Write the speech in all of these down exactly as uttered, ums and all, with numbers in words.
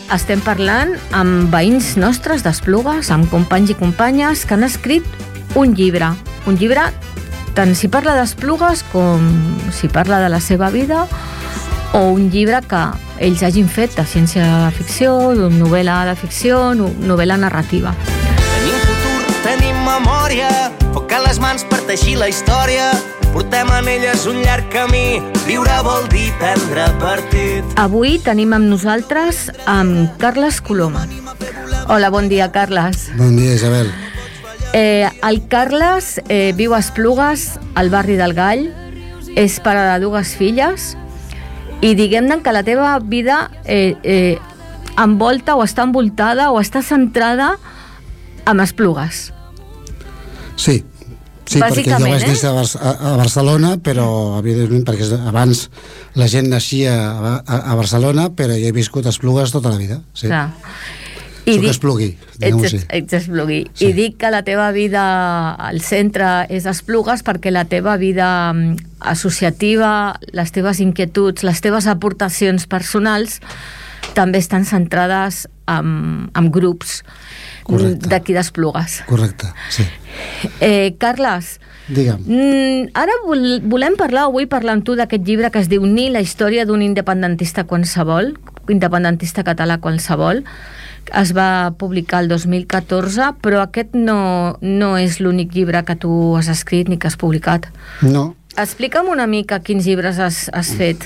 estem parlant amb veïns nostres d'Esplugues, amb companys i companyes que han escrit un llibre. Un llibre tant si parla d'Esplugues com si parla de la seva vida, o un llibre que ells hagin fet de ciència-ficció, novel·la de ficció, novel·la narrativa. Tenim futur, tenim memòria, foc a les mans per teixir la història. Portem en elles un llarg camí, viure vol dir prendre partit. Avui tenim amb nosaltres amb Carles Coloma. Hola, bon dia, Carles. Bon dia, Isabel. Eh, el Carles eh, viu a Esplugues, al barri del Gall, és pare de dues filles, i diguem-ne que la teva vida eh, eh, envolta o està envoltada o està centrada en Esplugues. Sí. Sí, perquè jo vaig néixer eh? a, a Barcelona, però evidentment perquè abans la gent naixia a, a, a Barcelona, però jo he viscut a Esplugues tota la vida. Sí. Clar. I Soc dic, esplugui, diguem-ho així. Ets esplugui. Sí. I dic que la teva vida al centre és Esplugues perquè la teva vida associativa, les teves inquietuds, les teves aportacions personals també estan centrades en, en grups d'aquí d'Esplugues. Correcte, sí. Eh, Carles, digue'm. Ara vol, volem parlar, o vull parlar amb tu d'aquest llibre que es diu Ni, la història d'un independentista qualsevol, independentista català qualsevol. Es va publicar el dos mil catorze, però aquest no, no és l'únic llibre que tu has escrit ni que has publicat. No. Explica'm una mica quins llibres has, has fet.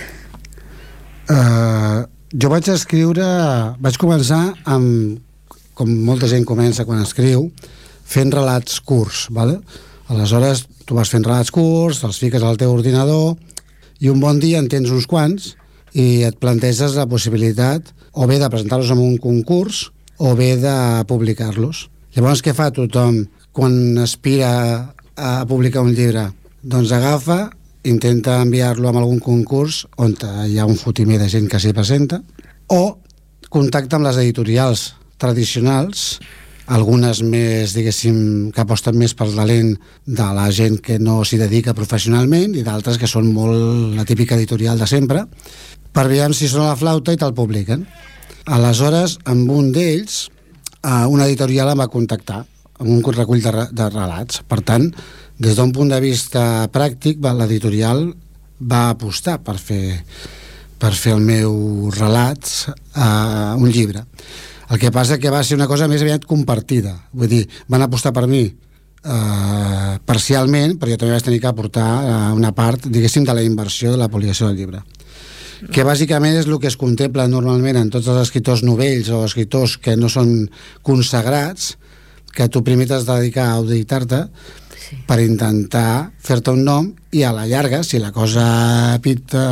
Uh, jo vaig escriure, vaig començar amb, com molta gent comença quan escriu, fent relats curts, ¿vale? Aleshores tu vas fent relats curts, els fiques al teu ordinador i un bon dia en tens uns quants i et planteges la possibilitat o bé de presentar-los en un concurs o bé de publicar-los. Llavors, què fa tothom quan aspira a publicar un llibre? Doncs agafa, intenta enviar-lo a algun concurs on hi ha un fotimer de gent que s'hi presenta, o contacta amb les editorials tradicionals, algunes més, diguéssim, que aposten més pel talent de la gent que no s'hi dedica professionalment i d'altres que són molt la típica editorial de sempre, per veure si sona la flauta i te'l publiquen. Aleshores, amb un d'ells, una editorial em va contactar amb un recull de, de relats. Per tant, des d'un punt de vista pràctic, l'editorial va apostar per fer, per fer el meu relat a un llibre. El que passa que va ser una cosa més aviat compartida. Vull dir, van apostar per mi eh, parcialment, però jo també vaig tenir que aportar eh, una part, diguéssim, de la inversió de la publicació del llibre. Que bàsicament és el que es contempla normalment en tots els escriptors novells o escriptors que no són consagrats, que tu primer t'has de dedicar a auditar-te sí. per intentar fer-te un nom i a la llarga, si la cosa pita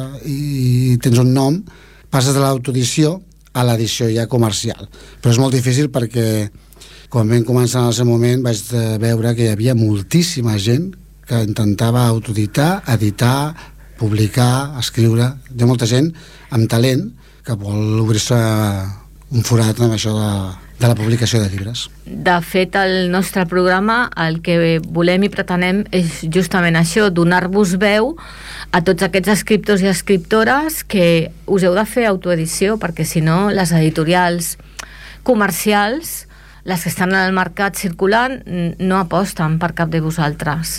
i tens un nom, passes de l'autoedició a l'edició ja comercial. Però és molt difícil perquè quan vam començar en el seu moment vaig veure que hi havia moltíssima gent que intentava autoeditar, editar, publicar, escriure. Hi ha molta gent amb talent que vol obrir-se un forat amb això de, de la publicació de llibres. De fet, el nostre programa el que volem i pretenem és justament això, donar-vos veu a tots aquests escriptors i escriptores que us heu de fer autoedició, perquè si no les editorials comercials, les que estan al mercat circulant, no aposten per cap de vosaltres.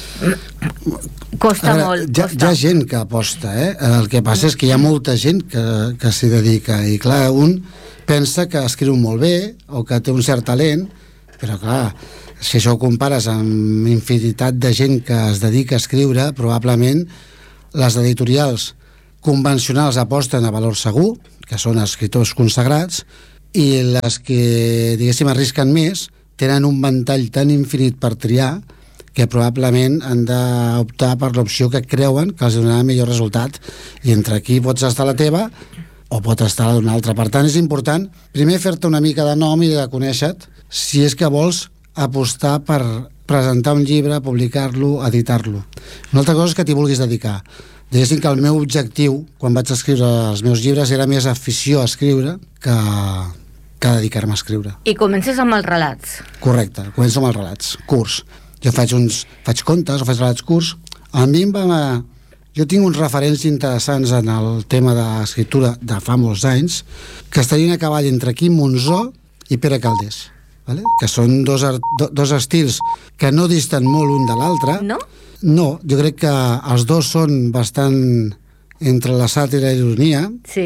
Costa Ara, molt. Hi ha, costa. hi ha gent que aposta, eh? El que passa és que hi ha molta gent que, que s'hi dedica i clar, un pensa que escriu molt bé o que té un cert talent, però clar, si això ho compares amb infinitat de gent que es dedica a escriure, probablement les editorials convencionals aposten a valor segur, que són escriptors consagrats, i les que, diguéssim, arrisquen més tenen un ventall tan infinit per triar que probablement han d'optar per l'opció que creuen que els donarà millor resultat, i entre aquí pots estar la teva o pot estar d'una altra. Per tant, és important primer fer-te una mica de nom i de conèixer-te si és que vols apostar per presentar un llibre, publicar-lo, editar-lo. Una altra cosa és que t'hi vulguis dedicar. Diguéssim que el meu objectiu, quan vaig escriure els meus llibres, era més afició a escriure que, que dedicar-me a escriure. I comences amb els relats. Correcte, començo amb els relats, curts. Jo faig uns, faig contes o faig relats curts. A mi em va jo tinc uns referents interessants en el tema d'escriptura de fa molts anys, que estarien a cavall entre Quim Monzó i Pere Calders, vale? Que són dos, do, dos estils que no disten molt un de l'altre. No? No, jo crec que els dos són bastant entre la sàtira i l'ironia. Sí.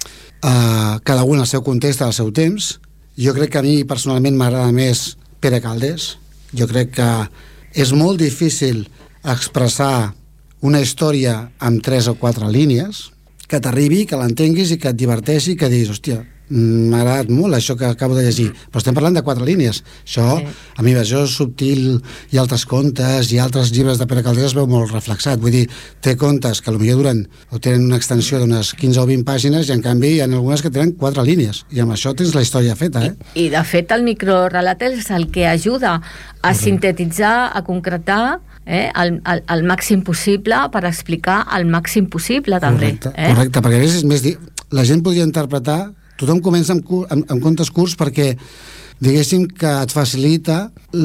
Uh, cada un al seu context, al seu temps. Jo crec que a mi personalment m'agrada més Pere Calders. Jo crec que és molt difícil expressar una història amb tres o quatre línies, que t'arribi, que l'entenguis i que et diverteixi, que diguis, hòstia, m'ha agradat molt això que acabo de llegir, però estem parlant de quatre línies. Això, sí. A mi, això és subtil, i altres contes i altres llibres de Pere Calders es veu molt reflexat. Vull dir, té contes que potser duren o tenen una extensió d'unes quinze o vint pàgines i en canvi hi ha algunes que tenen quatre línies i amb això tens la història feta, eh? I, i de fet el microrelat és el que ajuda a Correcte. Sintetitzar, a concretar eh, el, el, el màxim possible per explicar el màxim possible també. Correcte, eh? correcte, perquè a vegades és més... Di... La gent podria interpretar. Tothom comença amb, amb, amb contes curts perquè, diguéssim, que et facilita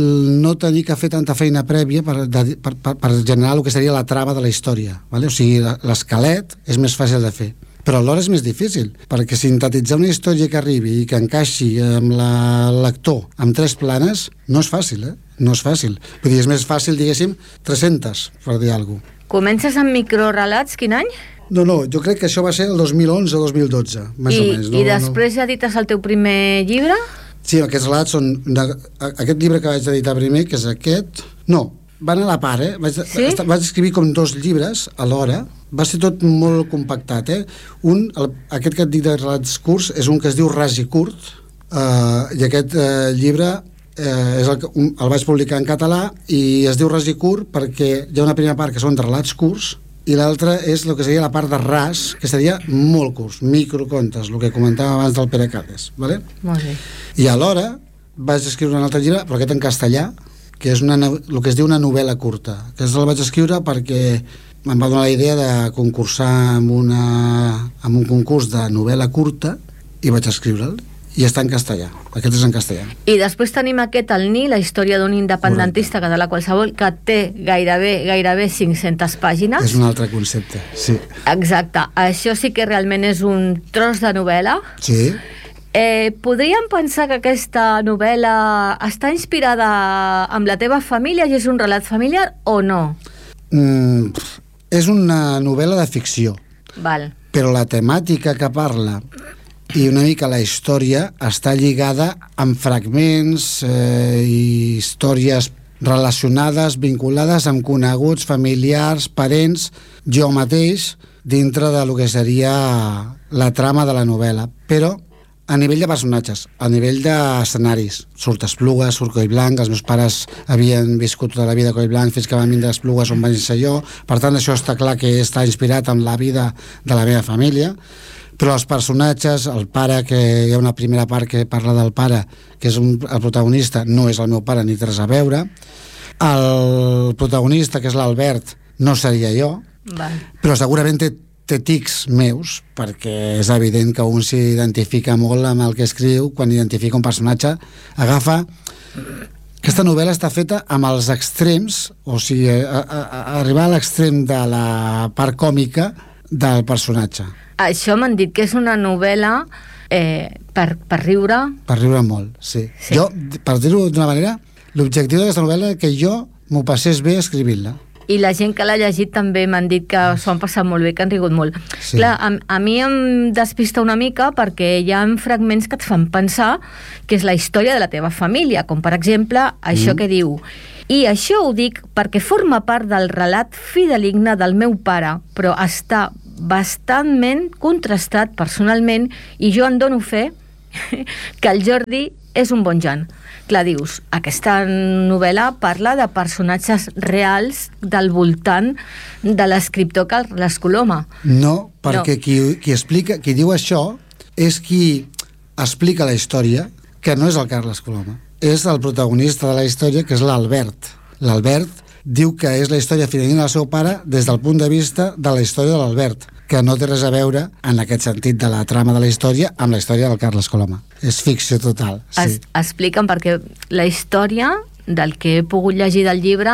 no tenir que fer tanta feina prèvia per, de, per, per, per generar el que seria la trama de la història. Vale? O sigui, l'esquelet és més fàcil de fer, però alhora és més difícil, perquè sintetitzar una història que arribi i que encaixi amb la, el lector amb tres planes no és fàcil, eh? No és fàcil. Vull dir, és més fàcil, diguéssim, tres-centes, per dir alguna cosa. Comences amb microrelats, quin any? No, no, jo crec que això va ser el dos mil onze o dos mil dotze, més I, o menys. No, I després no... ja edites el teu primer llibre? Sí, aquests relats són... De, aquest llibre que vaig editar primer, que és aquest... No, van a la part, eh? Vaig, sí? vaig escriure com dos llibres alhora. Va ser tot molt compactat, eh? Un, el, aquest que et dic de relats curts, és un que es diu Ras i curt, eh, i aquest eh, llibre eh, és el, un, el vaig publicar en català i es diu Ras i curt perquè hi ha una primera part que són de relats curts i l'altra és el que seria la part de ras, que seria molt curts, microcontes, el que comentàvem abans del Pere Calders, ¿vale? Molt bé. I alhora vaig escriure un altre llibre, però aquest en castellà, que és una, el que es diu una novel·la curta, que el vaig escriure perquè em va donar la idea de concursar en, una, en un concurs de novel·la curta i vaig escriure'l. I està en castellà, aquest és en castellà. I després tenim aquest, el Ni, la història d'un independentista Correcte. Català qualsevol, que té gairebé gairebé cinc-centes pàgines. És un altre concepte, sí. Exacte, això sí que realment és un tros de novel·la. Sí. Eh, podríem pensar que aquesta novel·la està inspirada amb la teva família i és un relat familiar o no? Mm, és una novel·la de ficció. Val. Però la temàtica que parla i una mica la història està lligada amb fragments eh, i històries relacionades, vinculades amb coneguts, familiars, parents, jo mateix, dintre de lo que seria la trama de la novel·la. Però a nivell de personatges, a nivell d'escenaris, surt Esplugues, surt Collblanc, els meus pares havien viscut tota la vida a Collblanc fins que van vindre a Esplugues on vaig ser jo, per tant això està clar que està inspirat en la vida de la meva família. Però els personatges, el pare, que hi ha una primera part que parla del pare, que és un, el protagonista, no és el meu pare ni res a veure. El protagonista, que és l'Albert, no seria jo, Val. Però segurament té, té tics meus, perquè és evident que un s'identifica molt amb el que escriu quan identifica un personatge. Agafa... Aquesta novel·la està feta amb els extrems, o sigui, a, a, a arribar a l'extrem de la part còmica del personatge. Això m'han dit que és una novel·la eh, per, per riure. Per riure molt, sí. sí. Jo, per dir-ho d'una manera, l'objectiu d'aquesta novel·la és que jo m'ho passés bé escrivint-la. I la gent que l'ha llegit també m'han dit que s'ho han passat molt bé, que han rigut molt. Sí. Clar, a, a mi em despista una mica perquè hi ha fragments que et fan pensar que és la història de la teva família, com per exemple això mm. que diu: i això ho dic perquè forma part del relat fideligne del meu pare, però està bastantment contrastat personalment i jo en dono fe que el Jordi és un bon Jan. Clar, dius, aquesta novel·la parla de personatges reals del voltant de l'escriptor Carles Coloma. No, perquè no. Qui, qui explica, qui diu això és qui explica la història, que no és el Carles Coloma, és el protagonista de la història, que és l'Albert. L'Albert diu que és la història fidedigna del seu pare des del punt de vista de la història de l'Albert, que no té res a veure, en aquest sentit de la trama de la història, amb la història del Carles Coloma. És ficció total, sí. Es, explica'm, perquè la història del que he pogut llegir del llibre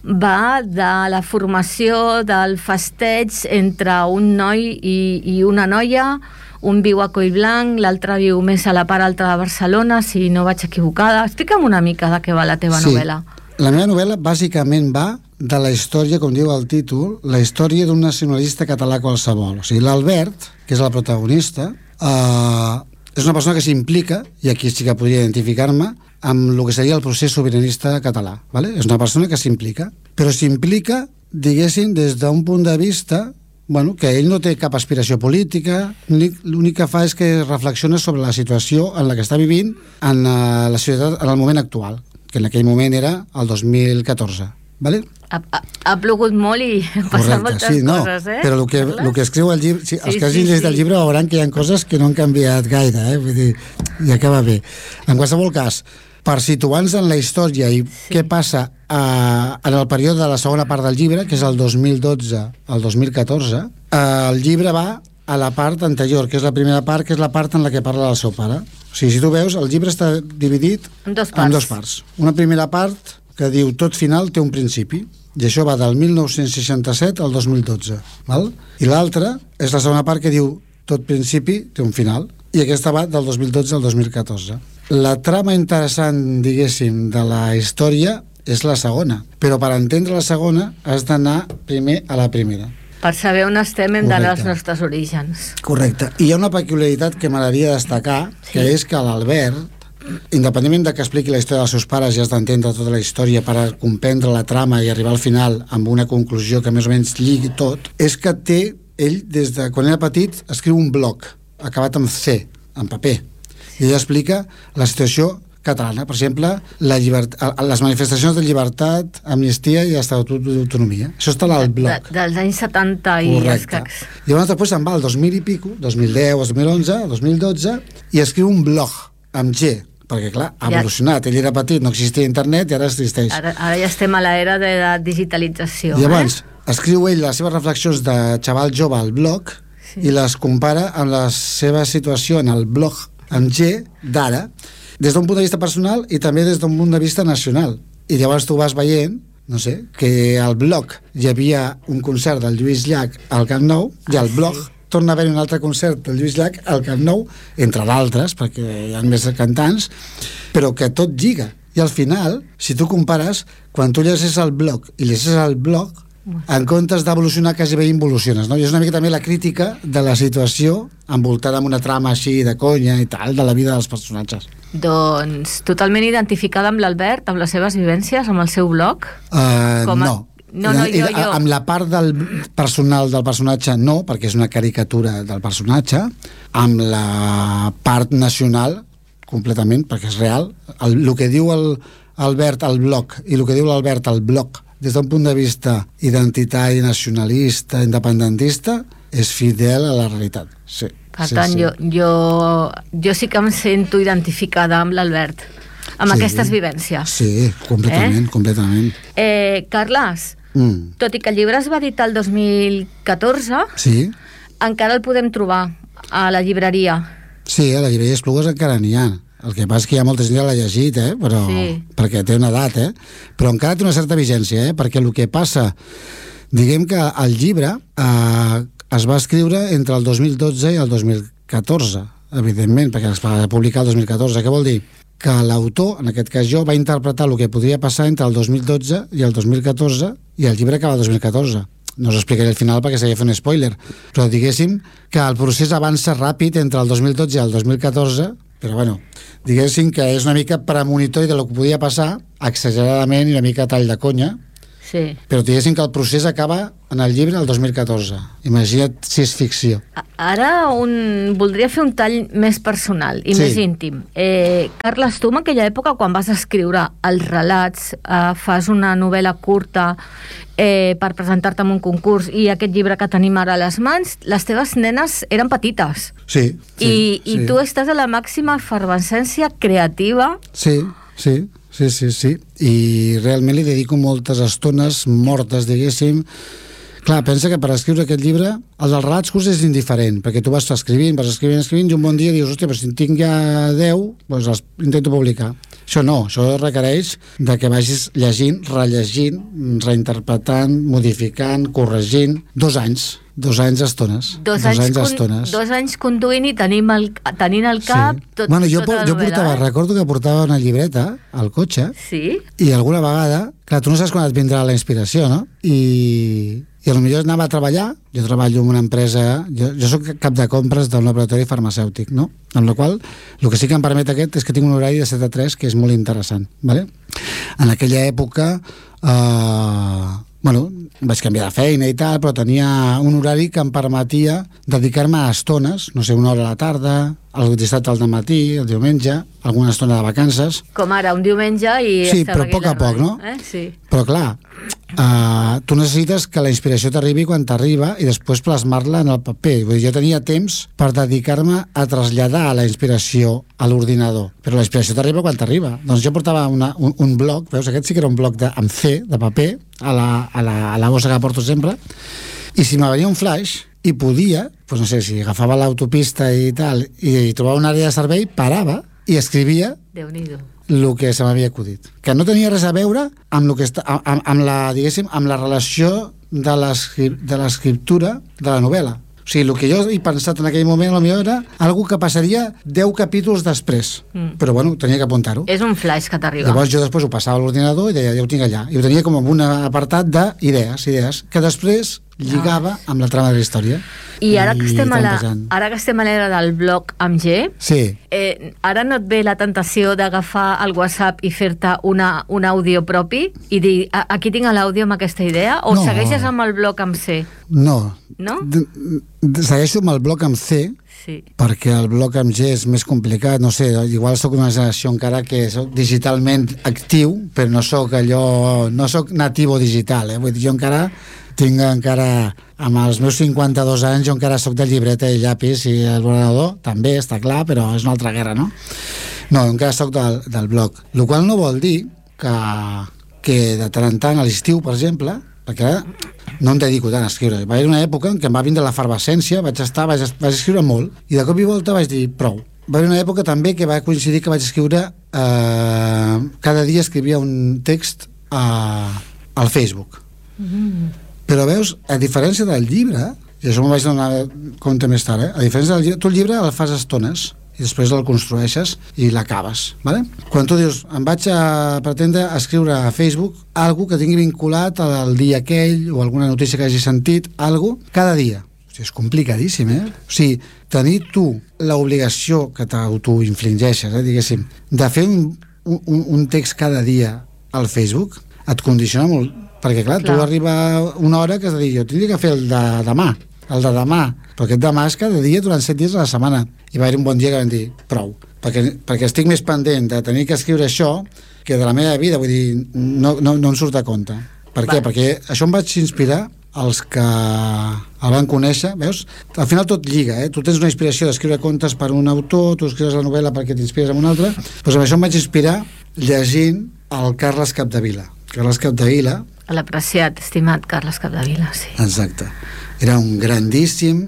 va de la formació del festeig entre un noi i, i una noia. Un viu a Collblanc, l'altre viu més a la part alta de Barcelona, si no vaig equivocada. Explica'm una mica de què va la teva sí. novel·la. La meva novel·la bàsicament va de la història, com diu el títol, la història d'un nacionalista català qualsevol. O sigui, l'Albert, que és el protagonista, eh, és una persona que s'implica, i aquí sí que podria identificar-me, amb el que seria el procés sobiranista català. ¿Vale? És una persona que s'implica, però s'implica, diguéssim, des d'un punt de vista... Bueno, que ell no té cap aspiració política, l'únic que fa és que reflexiona sobre la situació en la que està vivint en la societat en el moment actual, que en aquell moment era el dos mil catorze. ¿Vale? Ha, ha, ha plogut molt i han passat moltes sí, no, coses, eh? Però el que, el que escriu el llibre... Sí, els sí, que hagin sí, llegit sí. el llibre veuran que hi ha coses que no han canviat gaire, eh? Vull dir, i acaba bé. En qualsevol cas, per situar-nos en la història i sí. què passa a, en el període de la segona part del llibre, que és el dos mil dotze al dos mil catorze, eh, el llibre va a la part anterior, que és la primera part, que és la part en la que parla del seu pare. O sigui, si tu veus, el llibre està dividit en dos parts. En dos parts. Una primera part que diu tot final té un principi, i això va del mil nou-cents seixanta-set al dos mil dotze. Val? I l'altra és la segona part que diu tot principi té un final, i aquesta va del dos mil dotze al dos mil catorze. La trama interessant, diguéssim, de la història és la segona, però per entendre la segona has d'anar primer a la primera. Per saber on estem hem d'anar als nostres orígens. Correcte. I hi ha una peculiaritat que m'agradaria destacar, sí. que és que l'Albert, independentment de que expliqui la història dels seus pares, ja has d'entendre tota la història per comprendre la trama i arribar al final amb una conclusió que més o menys lligui tot, és que té, ell, des de quan era petit, escriu un blog acabat amb C, en paper, i ell explica la situació catalana, per exemple, la llibert... les manifestacions de llibertat, amnistia i estatut d'autonomia. Això està al blog. De, dels anys setanta i escacs. I llavors després se'n va al dos mil i pico, dos mil deu, dos mil onze, dos mil dotze, i escriu un blog amb G, perquè clar, ha evolucionat. Ell era petit, no existia internet i ara existeix. Ara, ara ja estem a l'era de la digitalització. I llavors, eh? escriu ell les seves reflexions de xaval jove al blog, sí. i les compara amb la seva situació en el blog amb G d'ara, des d'un punt de vista personal i també des d'un punt de vista nacional. I llavors tu vas veient, no sé, que al blog hi havia un concert del Lluís Llach al Camp Nou, i al blog sí. torna a haver un altre concert del Lluís Llach al Camp Nou, entre d'altres, perquè hi ha més cantants, però que tot lliga. I al final, si tu compares, quan tu llegeixes el blog i llegeixes el blog, en comptes d'evolucionar quasi bé involuciones, no? I és una mica també la crítica de la situació envoltada amb una trama així de conya i tal, de la vida dels personatges. Doncs totalment identificada amb l'Albert, amb les seves vivències, amb el seu blog? Uh, Com a... no. No, no, jo, jo. Amb la part del personal del personatge no, perquè és una caricatura del personatge. Amb la part nacional, completament, perquè és real. El, el que diu el Albert al blog i el que diu l'Albert al blog des d'un punt de vista identitari, nacionalista, independentista, és fidel a la realitat. Sí. Per sí, tant, sí. Jo, jo, jo sí que em sento identificada amb l'Albert, amb sí, aquestes vivències. Sí, completament, eh? completament. Eh, Carles, mm. tot i que el llibre es va editar el dos mil catorze, sí. encara el podem trobar a la llibreria. Sí, a la llibreria Esplugues encara n'hi ha. El que passa és que hi ha molta gent que l'ha llegit, eh? Però, sí. perquè té una edat, eh? Però encara té una certa vigència, eh? Perquè el que passa, diguem que el llibre eh, es va escriure entre el dos mil dotze i el dos mil catorze, evidentment, perquè es va publicar el dos mil catorze. Què vol dir? Que l'autor, en aquest cas jo, va interpretar el que podria passar entre el dos mil dotze i el dos mil catorze, i el llibre acaba el dos mil catorze. No us explicaré el final perquè seria fer un spoiler, però diguéssim que el procés avança ràpid entre el dos mil dotze i el dos mil catorze, però bueno, diguéssim que és una mica premonitori de lo que podia passar, exageradament i una mica tall de conya, sí. però diguéssim que el procés acaba en el llibre el dos mil catorze. Imagina't si és ficció. Ara un... voldria fer un tall més personal i sí. més íntim. Eh, Carles, tu en aquella època, quan vas escriure els relats, eh, fas una novel·la curta eh, per presentar-te en un concurs i aquest llibre que tenim ara a les mans, les teves nenes eren petites. Sí. sí I, sí. i tu estàs a la màxima efervescència creativa. Sí, sí. Sí, sí, sí. I realment li dedico moltes estones mortes, diguéssim. Clar, pensa que per escriure aquest llibre, el dels relats curts és indiferent, perquè tu vas escrivint, vas escrivint, escrivint, i un bon dia dius, hòstia, però si en tinc ja deu, doncs els intento publicar. Això no, això requereix de que vagis llegint, rellegint, reinterpretant, modificant, corregint, dos anys. Dos anys estones. Dos, dos anys, anys con, estones. Dos anys conduint i tenim el, tenint al cap sí. tot, bueno, jo, tota la jo novel·la. portava, eh? Recordo que portava una llibreta al cotxe sí? i alguna vegada, clar, tu no saps quan et vindrà la inspiració, no? I, i potser anava a treballar, jo treballo en una empresa, jo, jo soc cap de compres d'un laboratori farmacèutic, no? Amb la qual el que sí que em permet aquest és que tinc un horari de set a tres que és molt interessant, ¿vale? En aquella època eh, bueno, vaig canviar de feina i tal, però tenia un horari que em permetia dedicar-me a estones, no sé, una hora a la tarda, el dissabte al matí, el diumenge, alguna estona de vacances. Com ara, un diumenge i... Sí, però a poc a poc, no? Eh? Sí. Però clar, uh, tu necessites que la inspiració t'arribi quan t'arriba i després plasmar-la en el paper. Vull dir, jo tenia temps per dedicar-me a traslladar la inspiració a l'ordinador, però la inspiració t'arriba quan t'arriba. Doncs jo portava una, un, un bloc, veus, aquest sí que era un bloc de, amb C, de paper, a la, a, la, a la bossa que porto sempre, i si me venia un flash i podia, doncs no sé, si agafava l'autopista i tal, i, i trobava una àrea de servei, parava i escrivia el que se m'havia acudit. Que no tenia res a veure amb, lo que està, amb, amb, la, diguéssim, amb la relació de l'escriptura de la novel·la. O sigui, el que jo he pensat en aquell moment potser era algo que passaria deu capítols després. Mm. Però bueno, tenia que apuntar-ho. És un flash que t'arriba. Llavors jo després ho passava a l'ordinador i deia, ja ho tinc allà. I ho tenia com un apartat d'idees, idees, que després lligava ah. amb la trama de la història. I ara que estem, a la, ara que estem a l'era del blog amb G, sí. eh, ara no et ve la tentació d'agafar el WhatsApp i fer-te una, un àudio propi i dir, aquí tinc l'àudio amb aquesta idea? O no. Segueixes amb el blog amb C? No. No? De, de, segueixo amb el blog amb C, sí. Perquè el blog amb G és més complicat, no sé, igual soc una generació encara que soc digitalment actiu, però no soc allò, no soc nativo digital, eh? Vull dir, jo encara tinc encara, amb els meus cinquanta-dos anys, jo encara soc de llibreta i llapis i el ordenador també, està clar, però és una altra guerra, no? No, encara soc del, del blog. El qual no vol dir que, que de tant en tant a l'estiu, per exemple, perquè no em dedico tant a escriure. Va haver una època en què em va vindre l'efervescència, vaig estar, vaig, vaig escriure molt, i de cop i volta vaig dir, prou. Va haver una època també que va coincidir que vaig escriure, eh, cada dia escrivia un text a, al Facebook. Mm. Però veus, a diferència del llibre, i això m'ho vaig donar compte més tard, eh? A diferència del llibre, tu el llibre el fas estones i després el construeixes i l'acabes, ¿vale? Quan tu dius, em vaig a pretendre escriure a Facebook algo que tingui vinculat al dia aquell o alguna notícia que hagi sentit, algo, cada dia. O sigui, és complicadíssim, eh? O sigui, tenir tu l'obligació que t'autoinfligeixes, eh, diguéssim, de fer un, un, un text cada dia al Facebook, et condiciona molt. Perquè, clar, clar, tu arriba una hora que has de dir, jo tindria que fer el de demà, el de demà, però aquest demà és cada dia durant set dies a la setmana. I va haver un bon dia que vam dir, prou, perquè, perquè estic més pendent de tenir que escriure això que de la meva vida, vull dir, no, no, no em surt a compte. Per què? Perquè això em vaig inspirar els que el van conèixer, veus? Al final tot lliga, eh? Tu tens una inspiració d'escriure contes per un autor, tu escrius la novel·la perquè t'inspires en un altre, doncs amb això em vaig inspirar llegint el Carles Capdevila. Carles Capdevila, l'apreciat, estimat Carles Capdevila, sí. Exacte. Era un grandíssim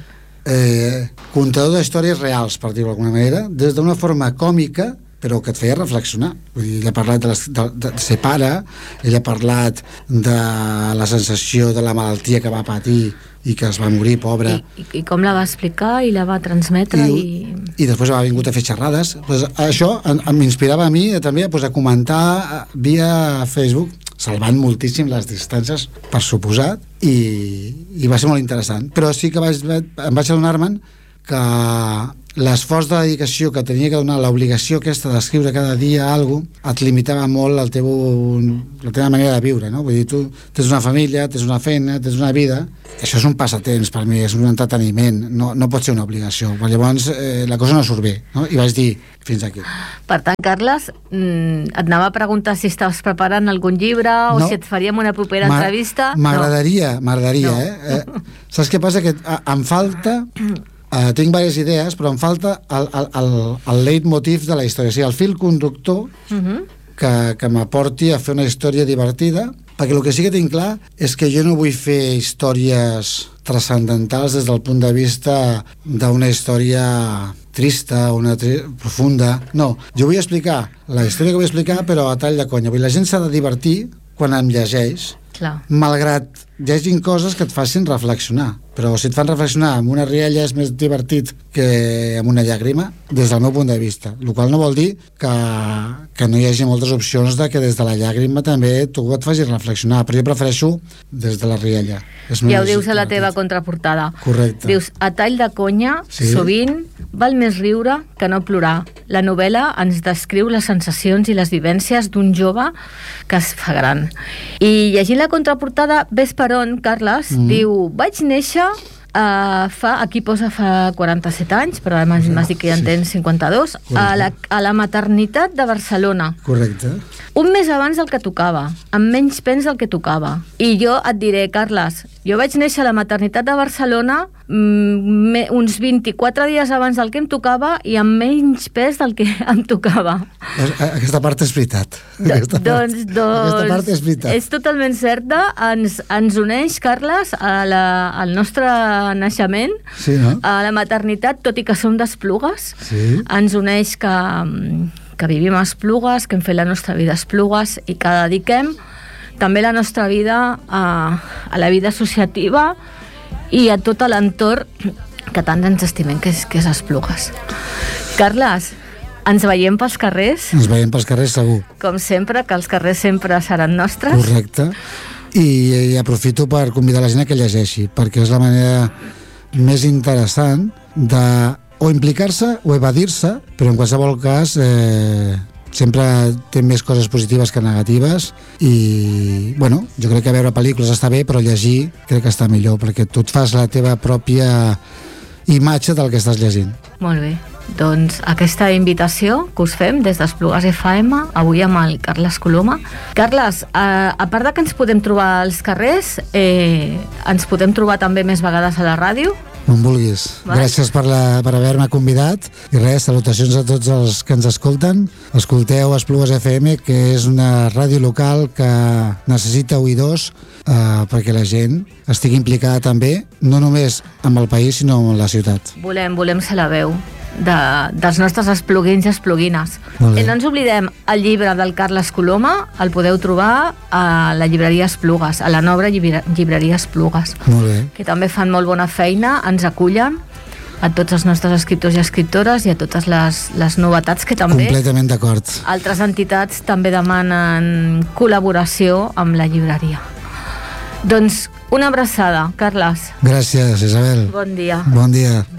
eh, contador d'històries reals, per dir-ho d'alguna manera, des d'una forma còmica, però que et feia reflexionar. Vull dir, ell ha parlat de, les, de, de ser pare, ell ha parlat de la sensació de la malaltia que va patir i que es va morir, pobre. I, i, i com la va explicar i la va transmetre. I, i... i després ha vingut a fer xerrades. Pues això m'inspirava a mi també pues, a comentar via Facebook, salvant moltíssim les distàncies, per suposat, i, i va ser molt interessant. Però sí que vaig, em vaig adonar-me'n que l'esforç de dedicació que tenia que donar, l'obligació aquesta d'escriure cada dia alguna cosa, et limitava molt el teu, la teva manera de viure, no? Vull dir, tu tens una família, tens una feina, tens una vida, això és un passatemps per mi, és un entreteniment, no, no pot ser una obligació, però llavors eh, la cosa no surt bé, no? I vaig dir, fins aquí. Per tant, Carles, et anava a preguntar si estaves preparant algun llibre o no, si et faríem una propera entrevista. M'agradaria, no. m'agradaria, no. eh? eh? Saps què passa? Que em falta... Uh, tinc diverses idees, però em falta el, el, el, el leitmotiv de la història, o sigui, el fil conductor uh-huh. que, que m'aporti a fer una història divertida perquè el que sí que tinc clar és que jo no vull fer històries transcendentals des del punt de vista d'una història trista, una tri... profunda. No, jo vull explicar la història que vull explicar, però a tall de conya. Vull dir, la gent s'ha de divertir quan em llegeix, Clar. malgrat llegin coses que et facin reflexionar. Però si et fan reflexionar amb una rialla és més divertit que amb una llàgrima, des del meu punt de vista. El qual no vol dir que, que no hi hagi moltes opcions de que des de la llàgrima també tu et facis reflexionar, però jo prefereixo des de la rialla. És Ja ho dius a la teva contraportada. Correcte. Dius, a tall de conya, Sí. sovint val més riure que no plorar. La novel·la ens descriu les sensacions i les vivències d'un jove que es fa gran. I llegint la contraportada, ves per on, Carles, mm. diu, vaig néixer Uh, fa, aquí posa fa quaranta-set anys, però ara m'has dit que ja en tens cinquanta-dos, a la, a la maternitat de Barcelona. Correcte. Un mes abans del que tocava, amb menys pens del que tocava. I jo et diré, Carles, jo vaig néixer a la maternitat de Barcelona mm, me, uns vint-i-quatre dies abans del que em tocava i amb menys pes del que em tocava. Aquesta part és veritat. Do, Aquesta doncs, part, doncs, aquesta part és veritat. És totalment certa. Ens, ens uneix, Carles, a la, al nostre naixement, Sí, no? a la maternitat, tot i que som d'Esplugues. Sí. Ens uneix que, que vivim a Esplugues, que hem fet la nostra vida a Esplugues i que dediquem també la nostra vida a, a la vida associativa i a tot l'entorn que tant ens estimem, que és, que és Esplugues. Carles, ens veiem pels carrers? Ens veiem pels carrers segur. Com sempre, que els carrers sempre seran nostres. Correcte. I, i aprofito per convidar la gent a que llegeixi, perquè és la manera més interessant de o implicar-se o evadir-se, però en qualsevol cas eh, sempre té més coses positives que negatives i, bueno, jo crec que veure pel·lícules està bé, però llegir crec que està millor, perquè tu et fas la teva pròpia imatge del que estàs llegint. Molt bé. Doncs aquesta invitació que us fem des d'Esplugues F M, avui amb el Carles Coloma. Carles, a, a part de que ens podem trobar als carrers, eh, ens podem trobar també més vegades a la ràdio? On vulguis. Vale. Gràcies per, la, per haver-me convidat i res, salutacions a tots els que ens escolten. Escolteu Esplugues F M, que és una ràdio local que necessita oïdors eh, perquè la gent estigui implicada també, no només amb el país, sinó amb la ciutat. Volem, volem ser la veu de, dels nostres espluguins i espluguines. Molt bé. I no ens oblidem, el llibre del Carles Coloma el podeu trobar a la llibreria Esplugues, a la nova llibre, llibreria Esplugues, Molt bé. que també fan molt bona feina, ens acullen a tots els nostres escriptors i escriptores i a totes les, les novetats que també Completament d'acord. altres entitats també demanen col·laboració amb la llibreria. Doncs una abraçada, Carles. Gràcies, Isabel. Bon dia. Bon dia.